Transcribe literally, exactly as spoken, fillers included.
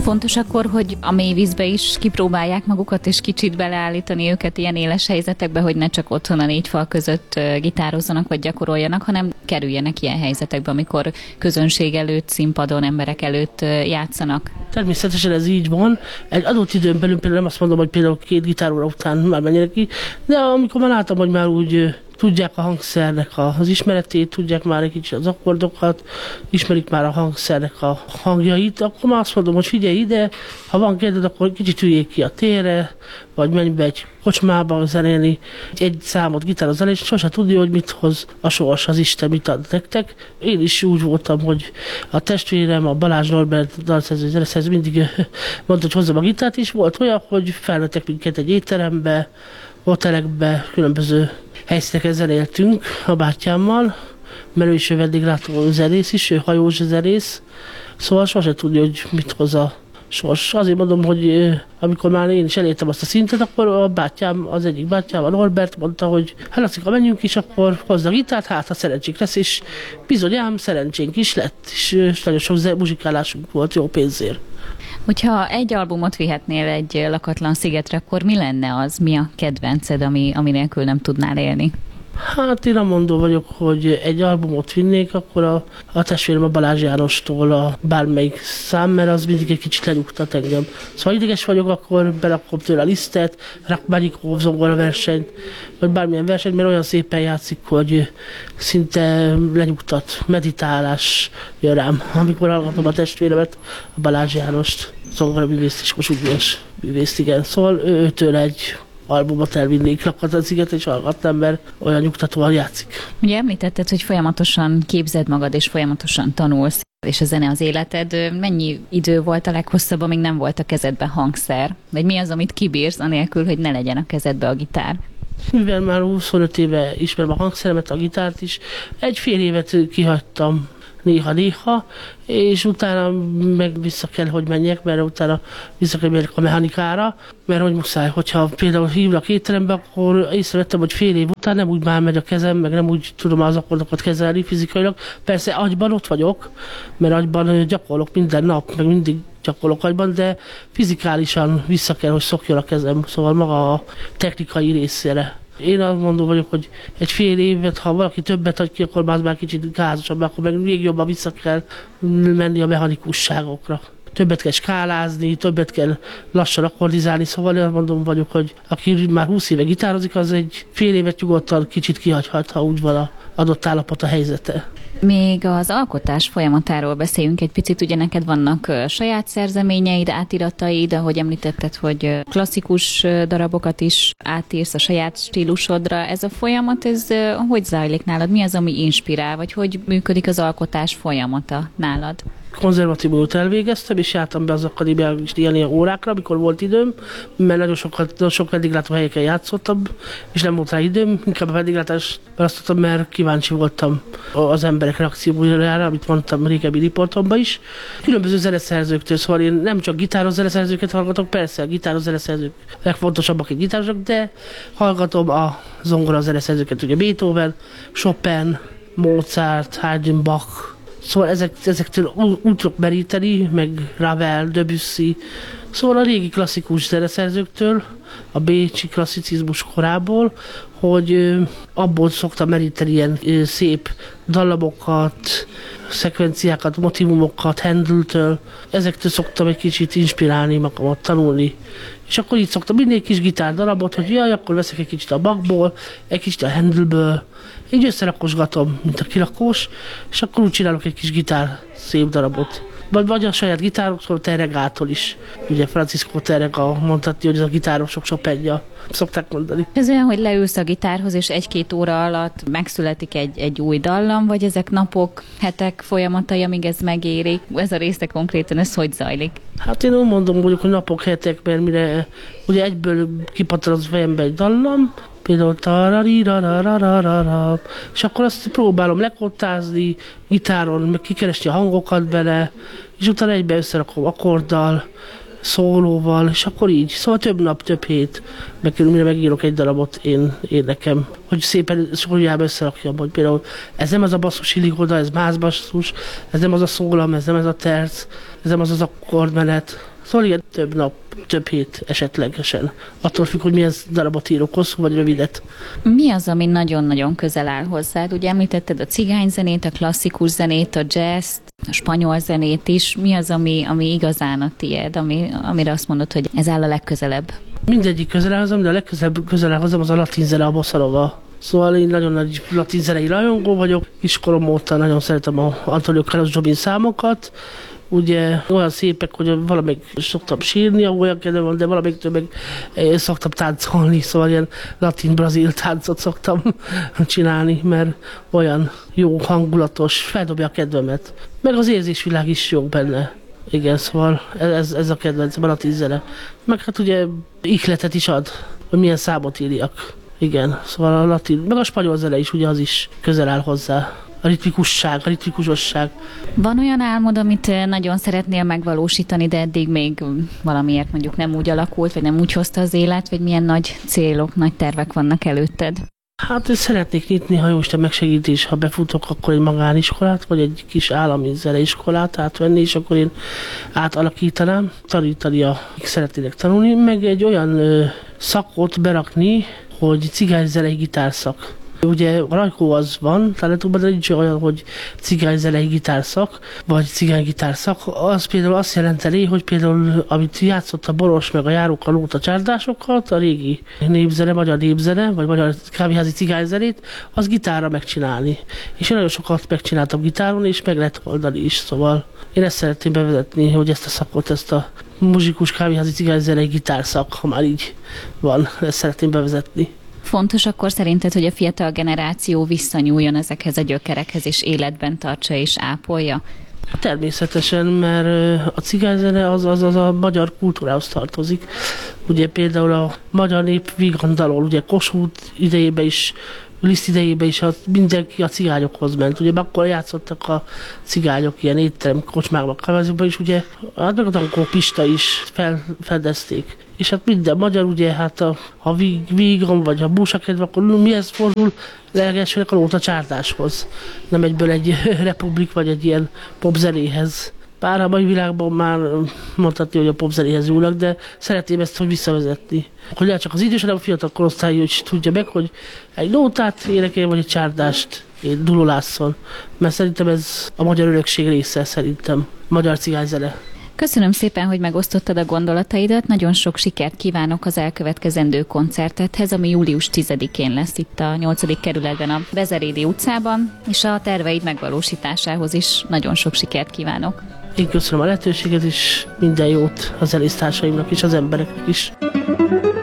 Fontos akkor, hogy a mélyvízbe is kipróbálják magukat, és kicsit beleállítani őket ilyen éles helyzetekbe, hogy ne csak otthon a négy fal között gitározzanak vagy gyakoroljanak, hanem kerüljenek ilyen helyzetekbe, amikor közönség előtt, színpadon, emberek előtt játszanak. Természetesen ez így van. Egy adott időn belül például nem azt mondom, hogy például két gitáróra után már menjenek ki, de amikor már látom, hogy már úgy tudják a hangszernek az ismeretét, tudják már egy kicsit az akkordokat, ismerik már a hangszernek a hangjait, akkor már azt mondom, hogy figyelj ide, ha van kedved, akkor kicsit üljék ki a térre, vagy menj be egy kocsmába zenélni, egy számot gitározni, és sose tudni, hogy mit hoz a sors, az Isten mit ad nektek. Én is úgy voltam, hogy a testvérem, a Balázs Norbert dalszerző, zeneszerző mindig mondta, hogy hozzam a gitárt, és volt olyan, hogy felvettek minket egy étterembe, hotelekbe, különböző helyszíneken zenéltünk a bátyámmal, mert ő is ő vendéglátó zenész is, ő hajós zenész, szóval sose tudja, hogy mit hoz a sors. Azért mondom, hogy amikor már én is elértem azt a szintet, akkor a bátyám, az egyik bátyám, a Norbert mondta, hogy hát Lacika, menjünk is, akkor hozd a gitárt, hát ha szerencsénk lesz, és bizonyám szerencsénk is lett, és nagyon sok muzsikálásunk volt jó pénzért. Hogyha egy albumot vihetnél egy lakatlan szigetre, akkor mi lenne az? Mi a kedvenced, ami, ami nélkül nem tudnál élni? Hát én mondó vagyok, hogy egy albumot vinnék, akkor a, a testvérem a Balázs Jánostól a bármelyik szám, mert az mindig egy kicsit lenyugtat engem. Szóval ideges vagyok, akkor berakom tőle a lisztet, Rachmaninov zongora versenyt, vagy bármilyen versenyt, mert olyan szépen játszik, hogy szinte lenyugtat, meditálás jön rám, amikor hallgatom a testvéremet, a Balázs Jánost, zongora művészt és kossuth művészt, igen. Szóval őtől egy albumot elvinnék Lakatlan szigetre, és hallgatnám, mert olyan nyugtatóan játszik. Ugye említetted, hogy folyamatosan képzed magad, és folyamatosan tanulsz, és a zene az életed. Mennyi idő volt a leghosszabb, amíg nem volt a kezedben hangszer? Vagy mi az, amit kibírsz, anélkül, hogy ne legyen a kezedbe a gitár? Mivel már huszonöt éve ismerem a hangszeremet, a gitárt is, egy fél évet kihagytam néha-néha, és utána meg vissza kell, hogy menjek, mert utána vissza kell menjek a mechanikára, mert hogy muszáj, hogyha például hívnak étterembe, akkor észrevettem, hogy fél év után nem úgy már megy a kezem, meg nem úgy tudom az akkordokat kezelni fizikailag. Persze agyban ott vagyok, mert agyban gyakorlok minden nap, meg mindig gyakorlok agyban, de fizikálisan vissza kell, hogy szokjon a kezem, szóval maga a technikai részére. Én azt mondom vagyok, hogy egy fél évet, ha valaki többet hagy ki, akkor már, már kicsit gázosabb, akkor meg még jobban vissza kell menni a mechanikusságokra. Többet kell skálázni, többet kell lassan akkordizálni, szóval én mondom vagyok, hogy aki már húsz éve gitározik, az egy fél évet nyugodtan kicsit kihagyhat, ha úgy van az adott állapot, a helyzete. Még az alkotás folyamatáról beszéljünk egy picit, ugye neked vannak saját szerzeményeid, átirataid, ahogy említetted, hogy klasszikus darabokat is átírsz a saját stílusodra. Ez a folyamat, ez hogy zajlik nálad? Mi az, ami inspirál, vagy hogy működik az alkotás folyamata nálad? Konzervatívumot elvégeztem, és jártam be az akadémiára is ilyen, ilyen órákra, amikor volt időm, mert nagyon sokat, nagyon sok vendéglátó helyeken játszottam, és nem volt rá időm, inkább a vendéglátást választottam, mert kíváncsi voltam az emberek reakciójára, amit mondtam régebbi riportomban is. Különböző zeneszerzőktől, szóval én nem csak gitáros zeneszerzőket hallgatok, persze a gitáros zeneszerzők legfontosabbak egy gitárosok, de hallgatom a zongora zeneszerzőket, ugye Beethoven, Chopin, Mozart, Haydn, Bach. Szóval ezek, ezektől úgy tudok meríteni, meg Ravel, Debussy, szóval a régi klasszikus zeneszerzőktől, a bécsi klasszicizmus korából, hogy abból szoktam meríteni ilyen szép dallamokat, szekvenciákat, motivumokat Handeltől. Ezektől szoktam egy kicsit inspirálni magamat, tanulni. És akkor így szoktam mindig kis gitárdarabot, hogy jaj, akkor veszek egy kicsit a Bachból, egy kicsit a Handelből, így összerakosgatom, mint a kilakós, és akkor úgy csinálok egy kis gitár szép darabot. Vagy, vagy a saját gitároktól, Terregától is. Ugye Francisco Terrega mondhatja, hogy ez a gitárosok Chopinja, szokták mondani. Ez olyan, hogy leülsz a gitárhoz, és egy-két óra alatt megszületik egy, egy új dallam, vagy ezek napok, hetek folyamatai, amíg ez megérik? Ez a része konkrétan, ez hogy zajlik? Hát én úgy mondom, hogy napok, hetek, mert mire ugye egyből kipattan az fejembe egy dallam, például tararira, és akkor azt próbálom lekottázni gitáron, meg kikeresni a hangokat bele, és utána egybe összerakom akkorddal, szólóval, és akkor így. Szóval több nap, több hét, meg mire megírok egy darabot én, én nekem, hogy szépen sorjába összerakjam, hogy például ez nem az a basszus illigoda, ez más basszus, ez nem az a szólam, ez nem ez a terc, ez az az akkordmenet. Szóval igen, több nap, több hét esetlegesen. Attól függ, hogy milyen darabot írok, hosszú vagy rövidet. Mi az, ami nagyon-nagyon közel áll hozzád? Ugye említetted a cigányzenét, a klasszikus zenét, a jazzt, a spanyol zenét is. Mi az, ami, ami igazán a tiéd, ami, amire azt mondod, hogy ez áll a legközelebb? Mindegyik közel áll hozzám, de a legközelebb közel áll hozzám az a latin zene, a bossa nova. Szóval én nagyon nagy latin zenei rajongó vagyok. Kiskorom óta nagyon szeretem a Antonio Carlos Jobim számokat. Ugye olyan szépek, hogy valamelyik szoktam sírni, olyan kedve van, de valamelyiktől meg szoktam táncolni, szóval ilyen latin-brazil táncot szoktam csinálni, mert olyan jó, hangulatos, feldobja a kedvemet. Meg az érzésvilág is jó benne. Igen, szóval ez, ez a kedvencem, a latin zene. Meg hát ugye ihletet is ad, hogy milyen számot írjak. Igen, szóval a latin, meg a spanyol zene is, ugye az is közel áll hozzá. A ritmikusság, a ritmikusosság. Van olyan álmod, amit nagyon szeretnél megvalósítani, de eddig még valamiért mondjuk nem úgy alakult, vagy nem úgy hozta az élet, vagy milyen nagy célok, nagy tervek vannak előtted? Hát én szeretnék nyitni, ha Jóisten megsegítés, ha befutok, akkor egy magániskolát, vagy egy kis állami zeneiskolát átvenni, és akkor én átalakítanám, tanítani, akik szeretnének tanulni, meg egy olyan ö, szakot berakni, hogy cigányzenei gitárszak. Ugye a Rajkó az van, talentumban, de nincs olyan, hogy cigányzenei gitárszak, vagy cigánygitárszak. Az például azt jelenteni, hogy például, amit játszott a Boros, meg a Járóka Nóta csárdásokat, a régi népzene, magyar népzene, vagy magyar kávéházi cigányzenét, az gitárra megcsinálni. És én nagyon sokat megcsináltam gitáron, és meg lehet oldani is, szóval én ezt szeretném bevezetni, hogy ezt a szakot, ezt a muzsikus kávéházi cigányzenei gitárszak, ha már így van, ezt szeretném bevezetni. Fontos akkor szerinted, hogy a fiatal generáció visszanyúljon ezekhez a gyökerekhez, és életben tartsa és ápolja? Természetesen, mert a cigányzene az, az, az a magyar kultúrához tartozik. Ugye például a magyar nép vígandalól, ugye Kossuth idejében is, Liszt idejében is az mindenki a cigányokhoz ment. Ugye akkor játszottak a cigányok ilyen étterem, kocsmákban, kávézóban is, ugye, hát meg a Tankó Pista is felfedezték. És hát minden magyar, ugye, hát a, ha vígan vagy a búsakedve, akkor mihez fordul? Legelsőnek a nóta csárdáshoz. Nem egyből egy republik vagy egy ilyen popzenéhez. Bár a mai világban már mondhatni, hogy a popzenéhez nyúlnak, de szeretném ezt hogy visszavezetni. Hogy lehet csak az idős, hanem a fiatal korosztály is tudja meg, hogy egy nótát énekeljen, vagy egy csárdást dulolásszon. Mert szerintem ez a magyar örökség része, szerintem. Magyar cigányzene. Köszönöm szépen, hogy megosztottad a gondolataidat. Nagyon sok sikert kívánok az elkövetkezendő koncertethez, ami július tizedikén lesz itt a nyolcadik kerületben, a Bezerédi utcában, és a terveid megvalósításához is nagyon sok sikert kívánok. Én köszönöm a lehetőséget, és minden jót az zenésztársaimnak és az embereknek is.